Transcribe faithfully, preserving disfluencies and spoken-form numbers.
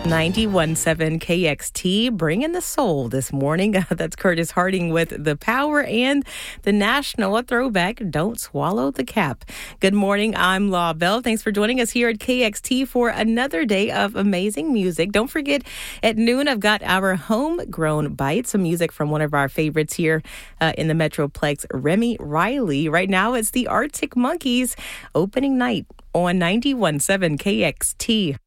ninety-one point seven K X T, bringing the soul this morning. That's Curtis Harding with The Power and the National, a throwback, Don't Swallow the Cap. Good morning, I'm Law Bell. Thanks for joining us here at K X T for another day of amazing music. Don't forget, at noon, I've got our homegrown bite, some music from one of our favorites here uh, in the Metroplex, Remy Riley. Right now, it's the Arctic Monkeys opening night on ninety-one point seven K X T.